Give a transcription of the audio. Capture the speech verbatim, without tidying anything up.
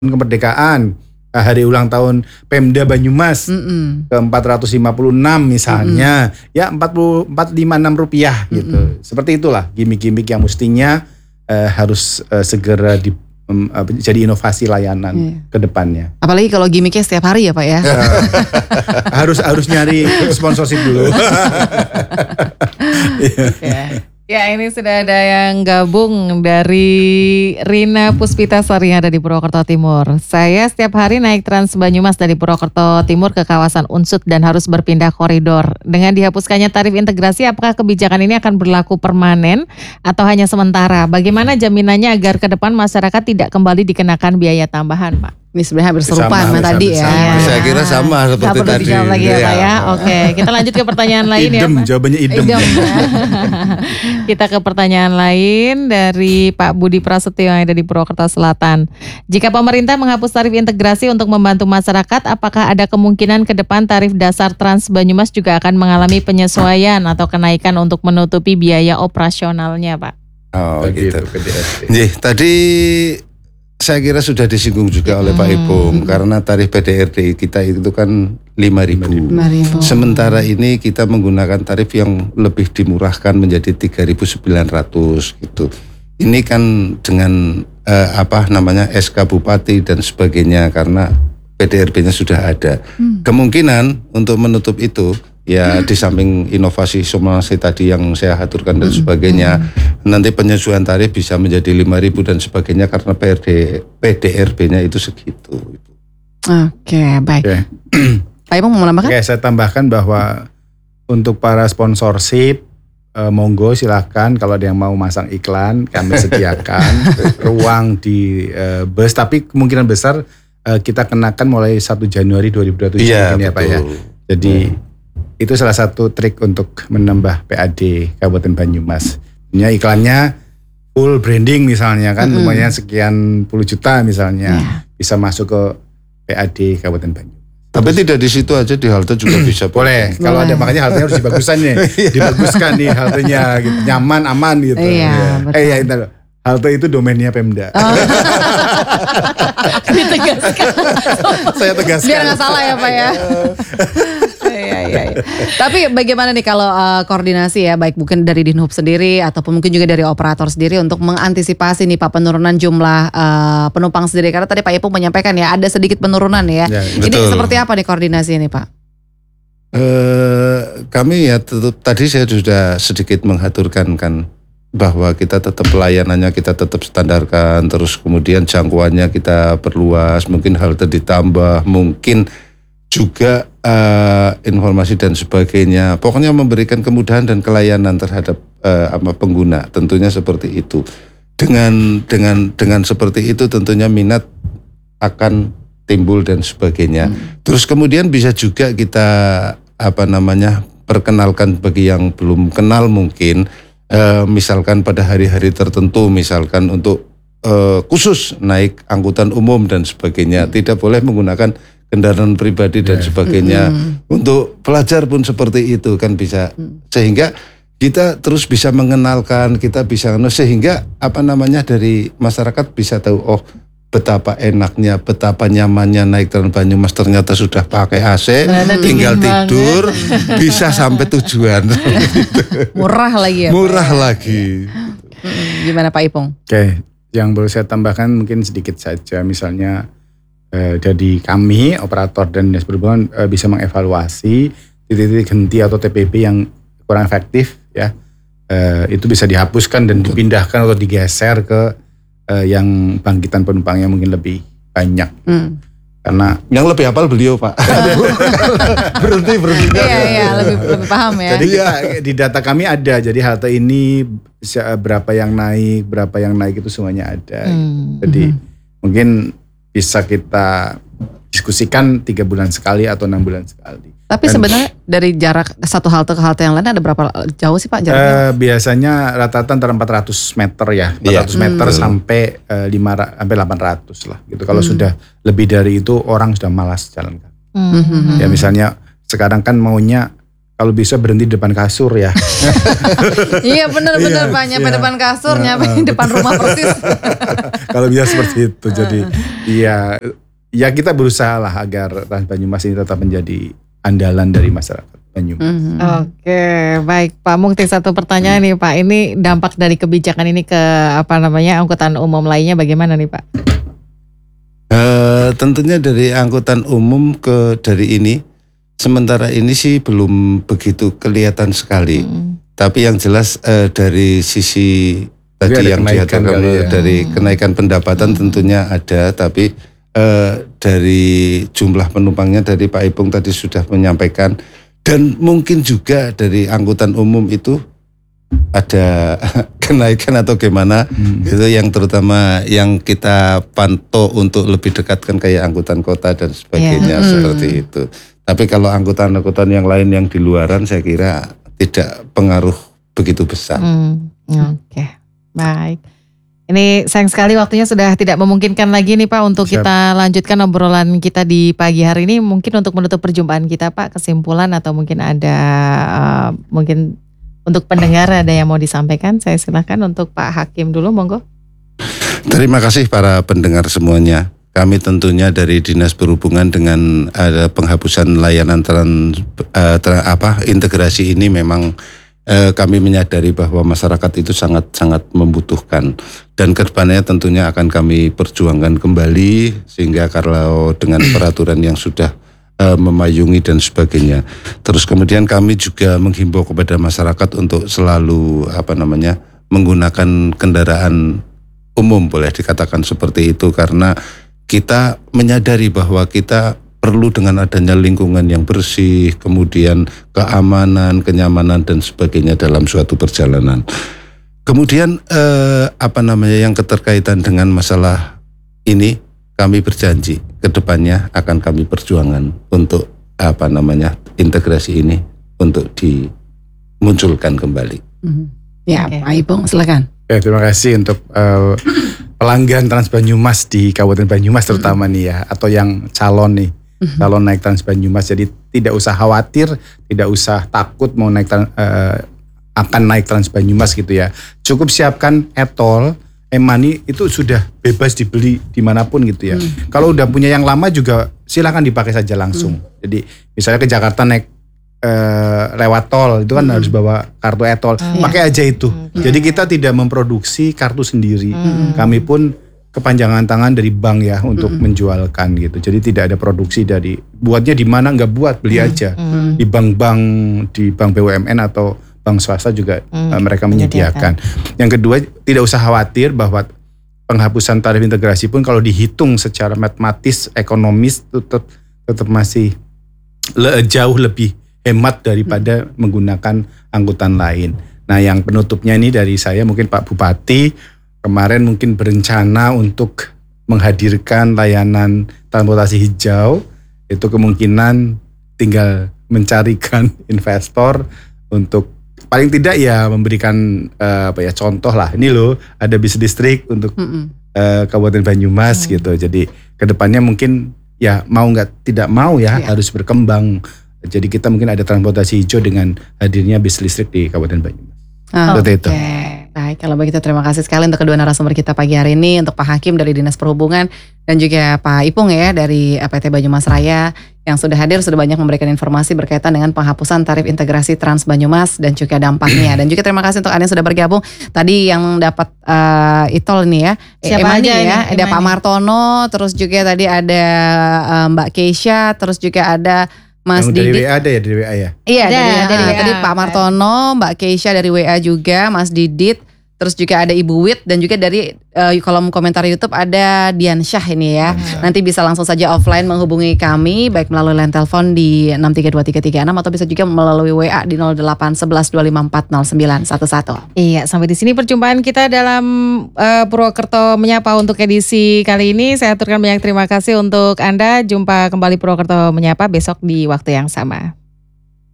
kemerdekaan, hari ulang tahun Pemda Banyumas Mm-mm. ke empat ratus lima puluh enam misalnya, Mm-mm. ya empat puluh empat ratus lima puluh enam rupiah gitu. Mm-mm. Seperti itulah gimmick-gimmick yang mestinya uh, harus uh, segera di, um, uh, jadi inovasi layanan yeah. ke depannya. Apalagi kalau gimmicknya setiap hari ya Pak ya. Uh, harus harus nyari sponsorship dulu. yeah. Ya, ini sudah ada yang gabung dari Rina Puspitasari yang ada di Purwokerto Timur. Saya setiap hari naik Trans Banyumas dari Purwokerto Timur ke kawasan Unsut dan harus berpindah koridor. Dengan dihapuskannya tarif integrasi, apakah kebijakan ini akan berlaku permanen atau hanya sementara? Bagaimana jaminannya agar ke depan masyarakat tidak kembali dikenakan biaya tambahan, Pak? Ini sebenarnya hampir serupa sama tadi ya. Sama. Saya kira sama seperti Gak tadi. Dijawab lagi ya, ya Pak ya. Oke, kita lanjut ke pertanyaan lain idem, ya Pak. Jawabannya idem. idem. Kita ke pertanyaan lain dari Pak Budi Prasetyo yang ada di Purwokerto Selatan. Jika pemerintah menghapus tarif integrasi untuk membantu masyarakat, apakah ada kemungkinan ke depan tarif dasar Trans Banyumas juga akan mengalami penyesuaian atau kenaikan untuk menutupi biaya operasionalnya, Pak? Oh gitu. Nih, tadi saya kira sudah disinggung juga oleh Pak Ipung, hmm. karena tarif P D R D kita itu kan lima ribu. Sementara ini kita menggunakan tarif yang lebih dimurahkan menjadi tiga ribu sembilan ratus gitu. Ini kan dengan eh, apa namanya S K Bupati dan sebagainya karena P D R D-nya sudah ada. Hmm. Kemungkinan untuk menutup itu ya di samping inovasi somasi tadi yang saya aturkan dan sebagainya, hmm. nanti penyesuaian tarif bisa menjadi lima ribu dan sebagainya karena P D R B-nya itu segitu. Oke, baik. Okay. Pak Ipung mau menambahkan? Oke, okay, saya tambahkan bahwa untuk para sponsorship, eh, monggo silakan kalau ada yang mau masang iklan, kami sediakan ruang di eh, bus, tapi kemungkinan besar eh, kita kenakan mulai satu Januari dua ribu dua puluh tujuh ya, mungkin ya Pak ya. Jadi hmm. itu salah satu trik untuk menambah P A D Kabupaten Banyumas. Ini iklannya full branding misalnya kan, mm-hmm. lumayan sekian puluh juta misalnya, yeah. bisa masuk ke P A D Kabupaten Banyumas. Tapi Terus, tidak di situ aja, di halte juga bisa. Boleh, kalau ada, makanya haltenya harus dibaguskan nih, dibaguskan nih haltenya, gitu, nyaman, aman gitu. Iya, eh ya itu halte itu domainnya Pemda. Oh. Ditegaskan. Saya tegaskan. Biar nggak salah ya Pak ya. Iya, iya, iya. Tapi bagaimana nih kalau uh, koordinasi ya, baik mungkin dari Dinhub sendiri ataupun mungkin juga dari operator sendiri untuk mengantisipasi nih Pak penurunan jumlah uh, penumpang sendiri, karena tadi Pak Ipung menyampaikan ya ada sedikit penurunan ya. ya ini betul. Seperti apa nih koordinasi ini Pak? Uh, kami ya tetap, tadi saya sudah sedikit mengaturkan kan bahwa kita tetap pelayanannya kita tetap standarkan, terus kemudian jangkauannya kita perluas, mungkin halte ditambah, mungkin juga uh, informasi dan sebagainya. Pokoknya memberikan kemudahan dan kelayanan terhadap uh, ama pengguna. Tentunya seperti itu. Dengan dengan dengan seperti itu tentunya minat akan timbul dan sebagainya. Hmm. Terus kemudian bisa juga kita apa namanya perkenalkan bagi yang belum kenal mungkin, uh, misalkan pada hari-hari tertentu, misalkan untuk uh, khusus naik angkutan umum dan sebagainya, hmm. tidak boleh menggunakan kendaraan pribadi dan sebagainya. Mm-hmm. Untuk pelajar pun seperti itu kan bisa. Mm. Sehingga kita terus bisa mengenalkan, kita bisa sehingga apa namanya dari masyarakat bisa tahu oh betapa enaknya, betapa nyamannya naik Trans Banyumas, ternyata sudah pakai A C, Benar, tinggal tidur, banget. Bisa sampai tujuan. Murah lagi ya. Murah Pak, lagi. Ya. Gimana Pak Ipung? Oke, okay. Yang perlu saya tambahkan mungkin sedikit saja, misalnya Eh, jadi kami operator dan dinas perhubungan eh, bisa mengevaluasi titik-titik henti atau T P P yang kurang efektif ya, eh, itu bisa dihapuskan dan dipindahkan atau digeser ke eh, yang bangkitan penumpangnya mungkin lebih banyak. Hmm. Karena yang lebih hafal beliau Pak. berhenti berhenti. Iya iya lebih lebih paham ya. Jadi kita, di data kami ada, jadi halte ini berapa yang naik, berapa yang naik itu semuanya ada. Hmm. Jadi hmm. mungkin bisa kita diskusikan tiga bulan sekali atau enam bulan sekali. Tapi Dan, sebenarnya dari jarak satu halte ke halte yang lain ada berapa jauh sih Pak jaraknya? Uh, biasanya rata-rata antara empat ratus meter ya, empat ratus yeah. meter hmm. sampai uh, lima sampai delapan ratus lah. Gitu. Kalau hmm. sudah lebih dari itu orang sudah malas jalan kaki. Hmm. Ya misalnya sekarang kan maunya kalau bisa berhenti di depan kasur ya. Iya benar-benar Iya, Pak, nyampe iya. depan kasur, Nah, nyampe uh, depan rumah persis. Kalau bisa seperti itu. Jadi ya ya kita berusaha lah agar Trans Banyumas ini tetap menjadi andalan dari masyarakat Banyumas. Mhm. Oke, baik Pak Mukti, satu pertanyaan nih Pak. Ini dampak dari kebijakan ini ke apa namanya angkutan umum lainnya bagaimana nih Pak? Eh, tentunya dari angkutan umum ke dari ini, sementara ini sih belum begitu kelihatan sekali. Hmm. Tapi yang jelas eh, dari sisi Tapi tadi ada yang kenaikan diaturkan kali ya. dari kenaikan pendapatan tentunya ada, tapi eh, dari jumlah penumpangnya dari Pak Ipung tadi sudah menyampaikan, dan mungkin juga dari angkutan umum itu ada kenaikan atau gimana Hmm. itu yang terutama yang kita pantau untuk lebih dekatkan kayak angkutan kota dan sebagainya Ya. seperti itu. Tapi kalau angkutan-angkutan yang lain yang di luaran saya kira tidak pengaruh begitu besar. Hmm, Oke, baik. Ini sayang sekali waktunya sudah tidak memungkinkan lagi nih Pak untuk Siap. kita lanjutkan obrolan kita di pagi hari ini. Mungkin untuk menutup perjumpaan kita Pak, kesimpulan atau mungkin ada uh, mungkin untuk pendengar ada yang mau disampaikan, saya silakan untuk Pak Hakim dulu, monggo. Terima kasih para pendengar semuanya. Kami tentunya dari Dinas Perhubungan dengan ada penghapusan layanan trans, eh, tra- apa integrasi ini memang eh, kami menyadari bahwa masyarakat itu sangat-sangat membutuhkan, dan kedepannya tentunya akan kami perjuangkan kembali sehingga kalau dengan peraturan yang sudah eh, memayungi dan sebagainya. Terus kemudian kami juga menghimbau kepada masyarakat untuk selalu apa namanya menggunakan kendaraan umum, boleh dikatakan seperti itu, karena kita menyadari bahwa kita perlu dengan adanya lingkungan yang bersih, kemudian keamanan, kenyamanan dan sebagainya dalam suatu perjalanan. Kemudian eh, apa namanya yang keterkaitan dengan masalah ini, kami berjanji ke depannya akan kami perjuangan untuk apa namanya integrasi ini untuk dimunculkan kembali. Mhm. Ya, Oke. Pak Ipung silakan. Ya, terima kasih untuk uh, pelanggan Trans Banyumas di Kabupaten Banyumas terutama nih ya, atau yang calon nih, calon naik Trans Banyumas. Jadi tidak usah khawatir, tidak usah takut mau naik tran- uh, akan naik Trans Banyumas gitu ya. Cukup siapkan e-tol, e-money itu sudah bebas dibeli dimanapun gitu ya. Kalau udah punya yang lama juga silakan dipakai saja langsung. Jadi misalnya ke Jakarta naik eh, lewat tol itu kan harus bawa kartu e-tol, pakai aja itu. Jadi kita tidak memproduksi kartu sendiri. Kami pun kepanjangan tangan dari bank ya untuk menjualkan gitu. Jadi tidak ada produksi dari buatnya di mana nggak buat, beli aja di bank-bank, di bank B U M N atau bank swasta juga Hmm, eh, mereka menyediakan. Yang kedua, tidak usah khawatir bahwa penghapusan tarif integrasi pun kalau dihitung secara matematis, ekonomis tetap tetap masih le- jauh lebih hemat daripada menggunakan angkutan lain. Nah, yang penutupnya ini dari saya, mungkin Pak Bupati kemarin mungkin berencana untuk menghadirkan layanan transportasi hijau. Itu kemungkinan tinggal mencarikan investor untuk paling tidak ya memberikan eh, apa ya contoh lah, ini loh ada bis listrik untuk Mhm. eh, Kabupaten Banyumas gitu. Jadi kedepannya mungkin ya mau nggak tidak mau ya Iya. harus berkembang. Jadi kita mungkin ada transportasi hijau dengan hadirnya bis listrik di Kabupaten Banyumas. Ah, Seperti itu. Oke, baik. Kalau begitu terima kasih sekali untuk kedua narasumber kita pagi hari ini, untuk Pak Hakim dari Dinas Perhubungan dan juga Pak Ipung ya dari P T Banyumas Raya yang sudah hadir, sudah banyak memberikan informasi berkaitan dengan penghapusan tarif integrasi Trans Banyumas dan juga dampaknya. Dan juga terima kasih untuk Anda yang sudah bergabung. Tadi yang dapat uh, e-tol ini ya, Siapa E-Money aja ya, ini, ada Pak E-Money? Martono, terus juga tadi ada uh, Mbak Keisha, terus juga ada Mas Yang dari Didi. W A ada ya, dari W A ya. Iya Ada, dari, dari ah, W A. tadi Pak Martono, Mbak Keisha dari W A juga, Mas Didit, terus juga ada Ibu Wit dan juga dari eh, kolom komentar YouTube ada Dian Syah ini ya. Nanti bisa langsung saja offline menghubungi kami baik melalui line telepon di enam tiga dua tiga tiga enam atau bisa juga melalui W A di nol delapan satu satu dua lima empat nol sembilan satu satu. Iya, sampai di sini perjumpaan kita dalam eh, Purwokerto Menyapa untuk edisi kali ini. Saya aturkan banyak terima kasih untuk Anda. Jumpa kembali Purwokerto Menyapa besok di waktu yang sama.